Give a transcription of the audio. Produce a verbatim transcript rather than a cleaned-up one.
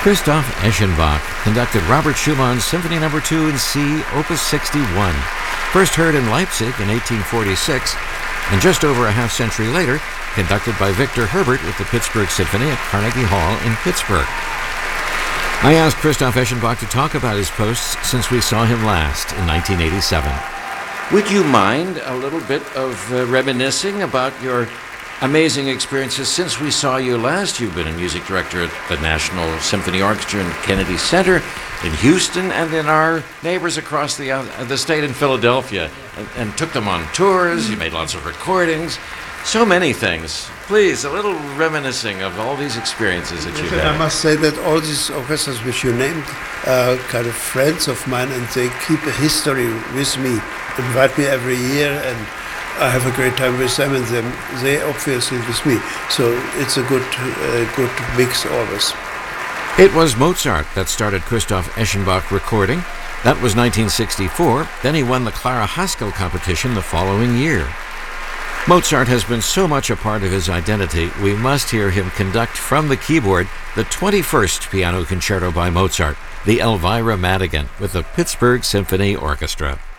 Christoph Eschenbach conducted Robert Schumann's Symphony Number two in C, Opus sixty-one, first heard in Leipzig in eighteen forty-six, and just over a half century later, conducted by Victor Herbert with the Pittsburgh Symphony at Carnegie Hall in Pittsburgh. I asked Christoph Eschenbach to talk about his posts since we saw him last in nineteen eighty-seven. Would you mind a little bit of uh, reminiscing about your amazing experiences since we saw you last? You've been a music director at the National Symphony Orchestra in Kennedy Center, in Houston, and in our neighbors across the, uh, the state in Philadelphia, and, and took them on tours. You made lots of recordings. So many things. Please, a little reminiscing of all these experiences that you've had. I must say that all these orchestras which you named are kind of friends of mine, and they keep a history with me, invite me every year, and I have a great time with them, and them, they obviously with me. So it's a good, uh, good mix always. It was Mozart that started Christoph Eschenbach recording. That was nineteen sixty-four. Then he won the Clara Haskell competition the following year. Mozart has been so much a part of his identity, we must hear him conduct from the keyboard the twenty-first Piano Concerto by Mozart, the Elvira Madigan, with the Pittsburgh Symphony Orchestra.